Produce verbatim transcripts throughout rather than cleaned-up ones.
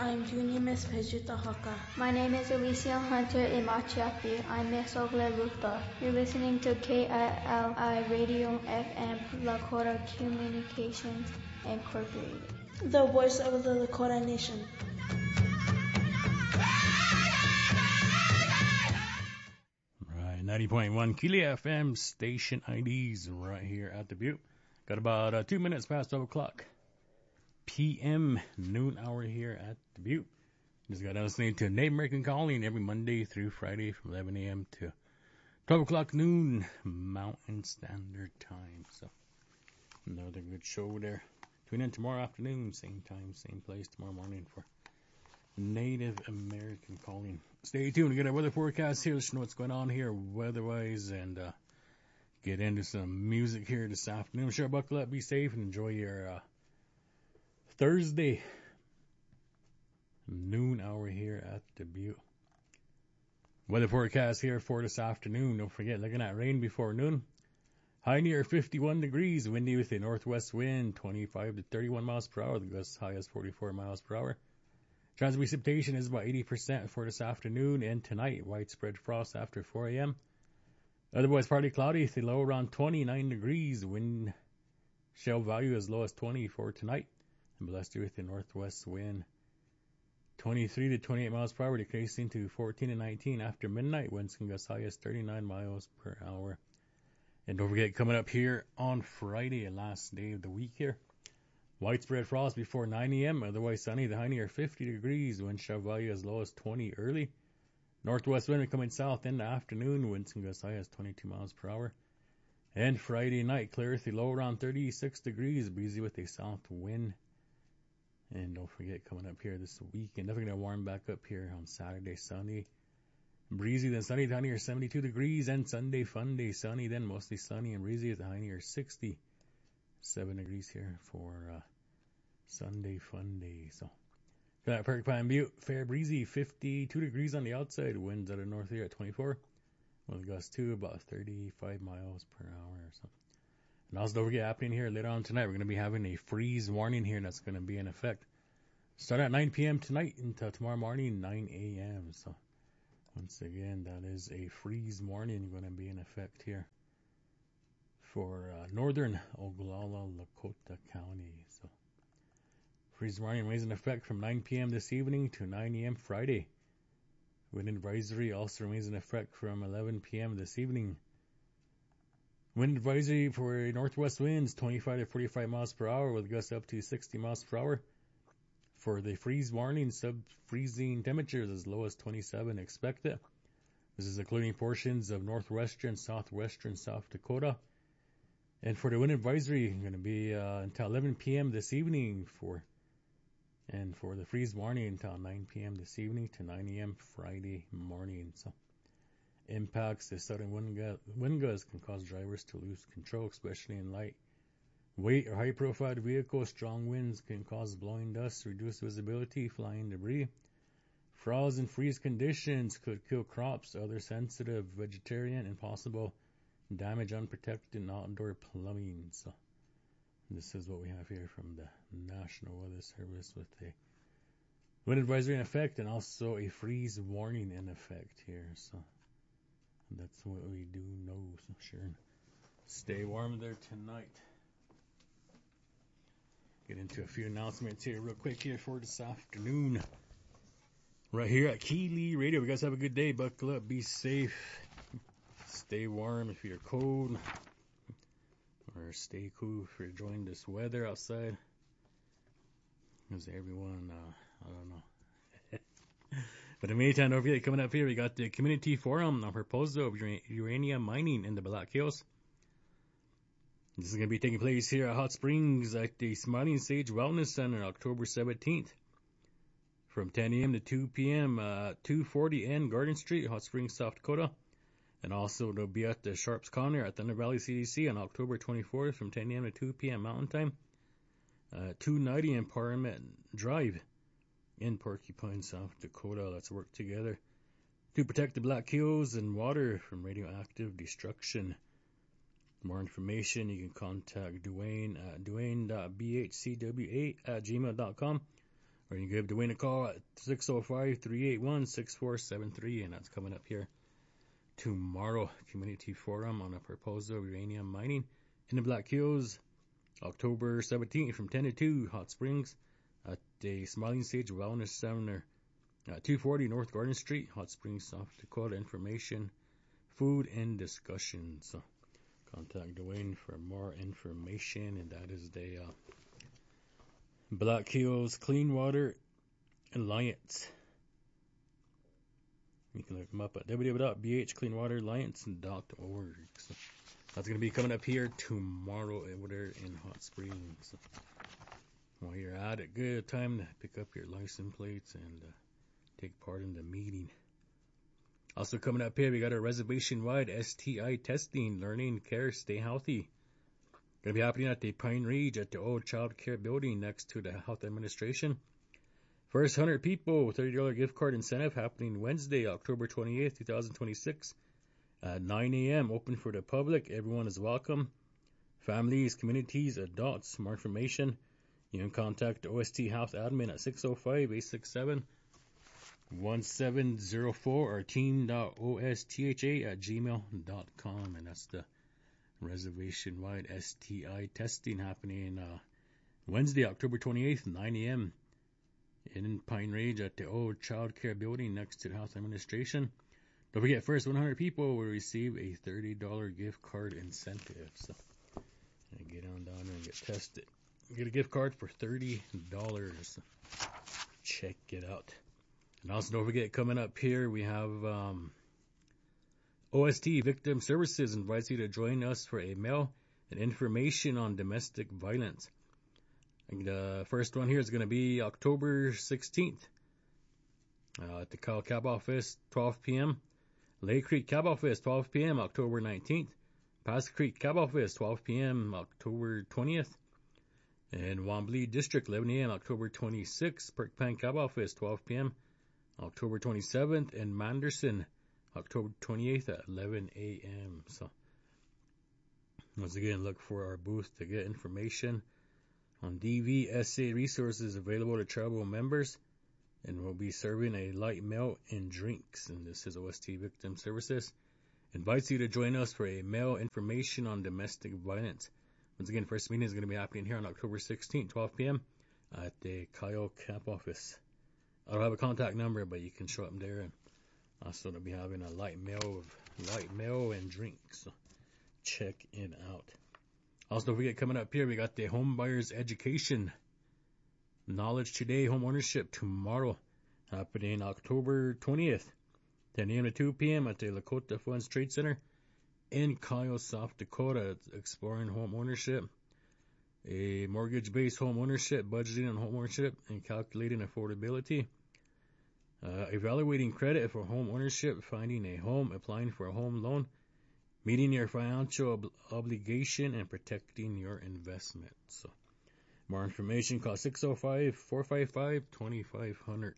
I'm Junior Miss Pejita Haka. My name is Alicia Hunter Imachiapi. I'm Miss Ogle Lutha. You're listening to K I L I Radio F M Lakota Communications Incorporated. The voice of the Lakota Nation. Right, ninety point one Keeley F M station I Ds right here at the Butte. Got about uh, two minutes past twelve o'clock P M noon hour here at the Butte. Just got listening to Native American Calling every Monday through Friday from eleven a.m. to twelve o'clock noon Mountain Standard Time. So another good show there. Tune in tomorrow afternoon, same time, same place tomorrow morning for Native American Calling. Stay tuned to get our weather forecast here. Let you know what's going on here weather-wise and uh, get into some music here this afternoon. Sure, buckle up, be safe, and enjoy your uh, Thursday noon hour here at the Butte. Weather forecast here for this afternoon. Don't forget, looking at rain before noon. High near fifty-one degrees, windy with a northwest wind, twenty-five to thirty-one miles per hour. The gust high as forty-four miles per hour. Chance of precipitation is about eighty percent for this afternoon and tonight. Widespread frost after four a.m. Otherwise partly cloudy, the low around twenty-nine degrees. Wind shell value as low as twenty for tonight. And blessed with a northwest wind, twenty-three to twenty-eight miles per hour, decreasing to fourteen to nineteen after midnight. Winds can gust high as thirty-nine miles per hour. And don't forget, coming up here on Friday, last day of the week here, widespread frost before nine a.m. Otherwise sunny. The high near fifty degrees. Wind chill value as low as twenty early. Northwest wind coming south in the afternoon. Winds can gust high as twenty-two miles per hour. And Friday night, clear. The low around thirty-six degrees. Breezy with a south wind. And don't forget, coming up here this weekend, definitely going to warm back up here on Saturday, sunny. Breezy, then sunny, the high near seventy-two degrees. And Sunday, fun day, sunny, then mostly sunny and breezy at the high near sixty-seven degrees here for uh, Sunday, fun day. So, for that Park Pine Butte, fair breezy, fifty-two degrees on the outside. Winds out of north here at twenty-four. With gusts to about thirty-five miles per hour or so. And also don't forget, happening here later on tonight, we're going to be having a freeze warning here that's going to be in effect. Start at nine p.m. tonight until tomorrow morning, nine a.m. So, once again, that is a freeze warning going to be in effect here for uh, northern Oglala, Lakota County. So, freeze warning remains in effect from nine p.m. this evening to nine a.m. Friday. Wind advisory also remains in effect from eleven p.m. this evening. Wind advisory for northwest winds, twenty-five to forty-five miles per hour with gusts up to sixty miles per hour. For the freeze warning, sub-freezing temperatures as low as twenty-seven expected. This is including portions of northwestern, southwestern South Dakota. And for the wind advisory, going to be uh, until eleven p.m. this evening for, and for the freeze warning until nine p.m. this evening to nine a.m. Friday morning. So, impacts, the sudden wind, gu- wind gusts can cause drivers to lose control, especially in light weight or high-profile vehicles. Strong winds can cause blowing dust, reduce visibility, flying debris. Frost and freeze conditions could kill crops, other sensitive vegetarian, and possible damage unprotected outdoor plumbing. So this is what we have here from the National Weather Service with a wind advisory in effect and also a freeze warning in effect here. So that's what we do know. So sure, stay warm there tonight. Get into a few announcements here real quick here for this afternoon. Right here at Keeley Radio. You guys have a good day. Buckle up. Be safe. Stay warm if you're cold. Or stay cool if you're enjoying this weather outside. Because everyone, uh, I don't know. But in the meantime, don't forget, coming up here, we got the Community Forum on proposal of uranium mining in the Black Hills. This is going to be taking place here at Hot Springs at the Smiling Sage Wellness Center October seventeenth from ten a.m. to two p.m. Uh, two forty N Garden Street, Hot Springs, South Dakota. And also it'll be at the Sharps Corner at Thunder Valley C D C on October twenty-fourth from ten a.m. to two p.m. Mountain Time. Uh, two ninety Empowerment Drive in Porcupine, South Dakota. Let's work together to protect the Black Hills and water from radioactive destruction. For more information, you can contact Dwayne at dwayne dot b h c w eight at gmail dot com Or you can give Dwayne a call at six oh five, three eight one, six four seven three, and that's coming up here tomorrow. Community Forum on a proposal of uranium mining in the Black Hills, October seventeenth from ten to two, Hot Springs, at the Smiling Sage Wellness Center at two forty North Garden Street, Hot Springs, South Dakota. Information, food, and discussion. So contact Dwayne for more information, and that is the uh, Black Hills Clean Water Alliance. You can look them up at w w w dot b h clean water alliance dot org. So that's going to be coming up here tomorrow over there in Hot Springs. So while you're at it, good time to pick up your license plates and uh, take part in the meeting. Also coming up here, we got a reservation-wide S T I testing, learning, care, stay healthy. Going to be happening at the Pine Ridge at the old child care building next to the Health Administration. First one hundred people, thirty dollars gift card incentive happening Wednesday, October twenty-eighth, twenty twenty-six at nine a.m. Open for the public. Everyone is welcome. Families, communities, adults. More information, you can contact the O S T Health Admin at six oh five, eight six seven, one seven oh four or team dot o s t h a at gmail dot com. And that's the reservation-wide S T I testing happening uh, Wednesday, October twenty-eighth, nine a.m. in Pine Ridge at the old child care building next to the Health Administration. Don't forget, first one hundred people will receive a thirty dollars gift card incentive. So get on down there and get tested. Get a gift card for thirty dollars. Check it out. And also don't forget, coming up here, we have um, O S T Victim Services invites you to join us for a mail and information on domestic violence. And the first one here is going to be October sixteenth uh, at the Kyle Cab Office, twelve p.m. Lake Creek Cab Office, twelve p.m. October nineteenth. Pass Creek Cab Office, twelve p.m. October twentieth. And Wambly District, eleven a.m. October twenty-sixth. Perk Pan Cab Office, twelve p.m. October twenty-seventh. And Manderson, October twenty-eighth at eleven a.m. So, once again, look for our booth to get information on D V S A resources available to tribal members, and we'll be serving a light meal and drinks. And this is O S T Victim Services. Invites you to join us for a mail information on domestic violence. Once again, first meeting is going to be happening here on October sixteenth, twelve p.m. at the Kyle Camp Office. I don't have a contact number, but you can show up there, and also they'll be having a light meal of light meal and drinks. So check it out. Also, don't forget, coming up here, we got the Home Buyers Education Knowledge Today, Home Ownership tomorrow, happening October twentieth, ten a.m. to two p.m. at the Lakota Funds Trade Center in Kyle, South Dakota. It's exploring home ownership, a mortgage-based home ownership, budgeting on home ownership, and calculating affordability, uh, evaluating credit for home ownership, finding a home, applying for a home loan, meeting your financial ob- obligation, and protecting your investment. So, more information, call six oh five, four five five, two five zero zero.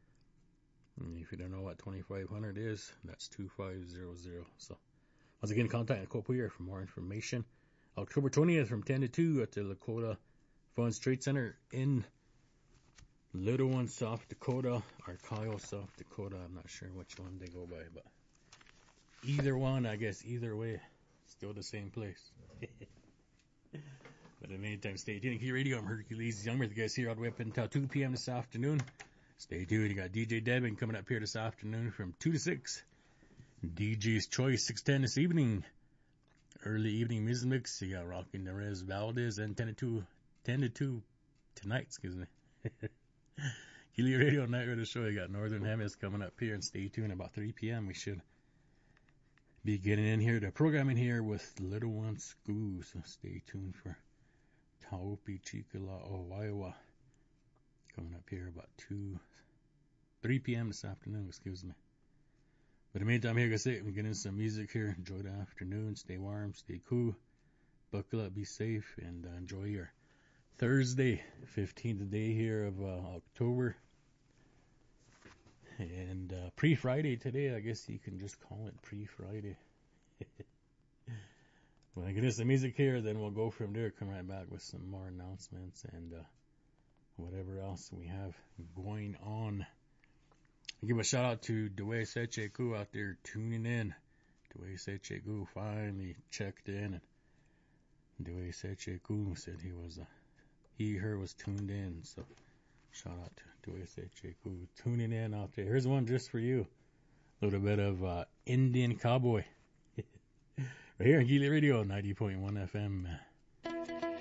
And if you don't know what twenty-five hundred is, that's two five zero zero. So, once again, contact Nicole Poyer for more information. October twentieth from ten to two at the Lakota Funds Trade Center in Little One, South Dakota, or Kyle, South Dakota. I'm not sure which one they go by, but either one, I guess, either way, still the same place. But in the meantime, stay tuned. Key Radio, I'm Hercules Young with you guys here all the way up until two p.m. this afternoon. Stay tuned. You got D J Devin coming up here this afternoon from two to six. D J's Choice, six ten this evening. Early evening music mix. You got Rockin' Nerez Valdez, and ten to two, ten to two tonight, excuse me. Key Radio Night Radio Show. You got Northern Hemisphere coming up here, and stay tuned. About three p.m. we should be getting in here, the programming here with Little One School. So stay tuned for Taupi Chikala Owaiwa coming up here about two, three p.m. this afternoon, excuse me. But in the meantime, here, guys, we're getting some music here. Enjoy the afternoon. Stay warm, stay cool. Buckle up, be safe, and uh, enjoy your Thursday, fifteenth day here of uh, October. And uh, pre-Friday today, I guess you can just call it pre-Friday. When I get into the music here, then we'll go from there. Come right back with some more announcements and uh, whatever else we have going on. Give a shout out to Dwayne Secheku out there tuning in. Dwayne Secheku finally checked in, and Dwayne Secheku said he was uh, he her was tuned in. So shout out to Dwayne Secheku tuning in out there. Here's one just for you. A little bit of uh, Indian Cowboy right here on Gila Radio ninety point one F M.